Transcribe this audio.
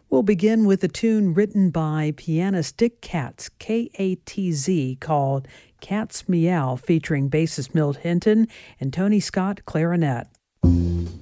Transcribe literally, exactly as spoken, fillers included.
We'll begin with a tune written by pianist Dick Katz, K A T Z, called Cat's Meow, featuring bassist Milt Hinton and Tony Scott clarinet.